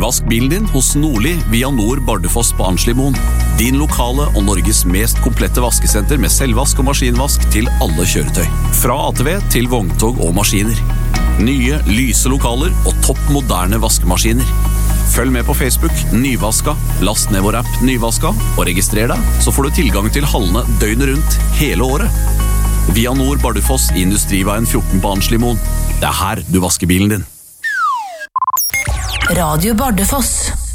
Vask bilen din hos Nordli via Nord Bardufoss på Arnslimoen. Din lokale og Norges mest komplette vaskesenter med selvvask og maskinvask til alle kjøretøy. Fra ATV til vogntog og maskiner. Nye, lyse lokaler og topp moderne vaskemaskiner. Følg med på Facebook, Nyvaska, last ned vår app Nyvaska, og registrer deg, så får du tilgang til hallene døgnet rundt hele året. Via Nord Bardufoss i Industriveien 14 på Arnslimoen. Det her du vasker bilen din. Radio Bardufoss.